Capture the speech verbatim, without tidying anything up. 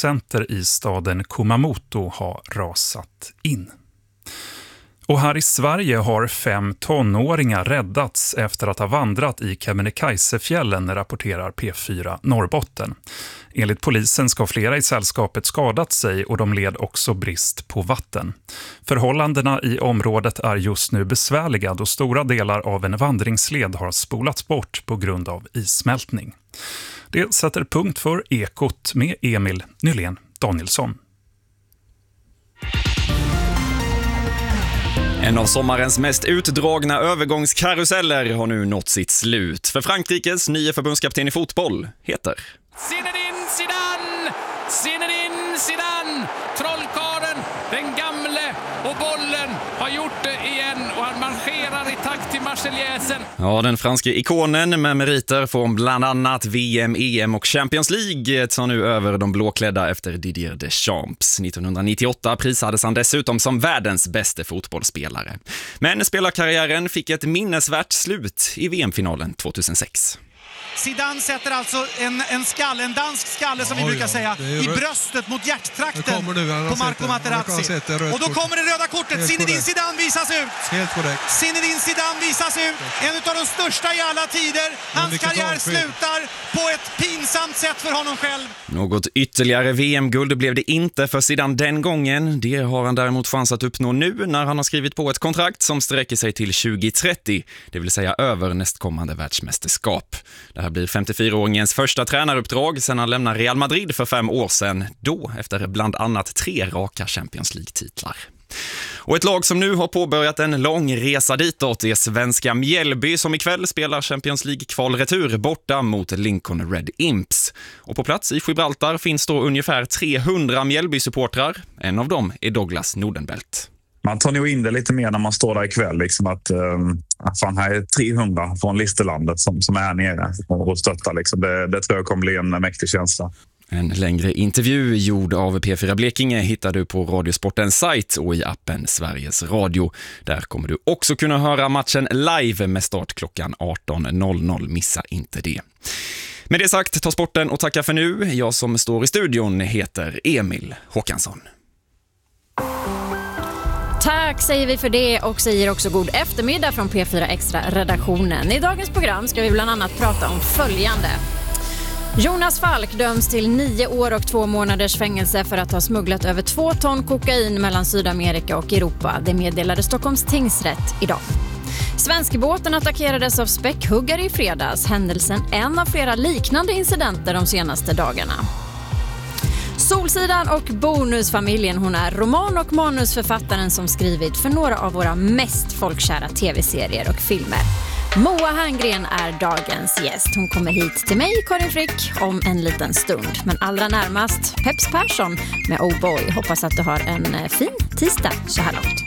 köpcenter i staden Kumamoto har rasat in. Och här i Sverige har fem tonåringar räddats efter att ha vandrat i Kebnekaisefjällen, rapporterar P fyra Norrbotten. Enligt polisen ska flera i sällskapet skadat sig och de led också brist på vatten. Förhållandena i området är just nu besvärliga då stora delar av en vandringsled har spolats bort på grund av issmältning. Det sätter punkt för Ekot med Emil Nylén Danielsson. En av sommarens mest utdragna övergångskaruseller har nu nått sitt slut. För Frankrikes nya förbundskapten i fotboll heter Zinedine Zidane! Zinedine Zidane! Trollkarlen, den gamle, och bollen har gjort det igen och han marscherar i takt till Marseljäsen. Ja, den franska ikonen med meriter från bland annat V M, E M och Champions League tar nu över de blåklädda efter Didier Deschamps. nittonhundranittioåtta prisades han dessutom som världens bästa fotbollsspelare. Men spelarkarriären fick ett minnesvärt slut i V M-finalen tjugohundrasex. Zidane sätter alltså en, en skalle, en dansk skalle som ja, vi brukar ja, säga, i bröstet mot hjärttrakten nu, på Marco Materazzi. Och då kommer det röda kortet. Helt Zinedine korrekt. Zidane visas ut. Helt korrekt. Zinedine Zidane visas ut. En av de största i alla tider. Hans karriär slutar på ett pinsamt sätt för honom själv. Något ytterligare V M-guld blev det inte för Zidane den gången. Det har han däremot chans att uppnå nu när han har skrivit på ett kontrakt som sträcker sig till tjugohundratrettio, det vill säga över nästkommande världsmästerskap. Det här blir femtiofyraåringens första tränaruppdrag sedan han lämnar Real Madrid för fem år sedan, då efter bland annat tre raka Champions League-titlar. Och ett lag som nu har påbörjat en lång resa ditåt är svenska Mjällby som ikväll spelar Champions League-kvalretur borta mot Lincoln Red Imps. Och på plats i Gibraltar finns då ungefär trehundra Mjällby-supportrar. En av dem är Douglas Nordenbelt. Man tar nog in det lite mer när man står där ikväll. Liksom att, um, fan, här är trehundra från Listerlandet som, som är nere och stöttar. Liksom. Det, det tror jag kommer bli en mäktig känsla. En längre intervju gjord av P fyra Blekinge hittar du på Radiosportens sajt och i appen Sveriges Radio. Där kommer du också kunna höra matchen live med start klockan arton noll noll. Missa inte det. Med det sagt, ta sporten och tacka för nu. Jag som står i studion heter Emil Håkansson. Tack säger vi för det och säger också god eftermiddag från P fyra Extra-redaktionen. I dagens program ska vi bland annat prata om följande. Jonas Falk döms till nio år och två månaders fängelse för att ha smugglat över två ton kokain mellan Sydamerika och Europa. Det meddelade Stockholms tingsrätt idag. Svenskbåten attackerades av späckhuggare i fredags. Händelsen en av flera liknande incidenter de senaste dagarna. Solsidan och Bonusfamiljen, hon är roman- och manusförfattaren som skrivit för några av våra mest folkkära tv-serier och filmer. Moa Herngren är dagens gäst. Hon kommer hit till mig, Karin Frick, om en liten stund. Men allra närmast Peps Persson med Oh Boy. Hoppas att du har en fin tisdag så här långt.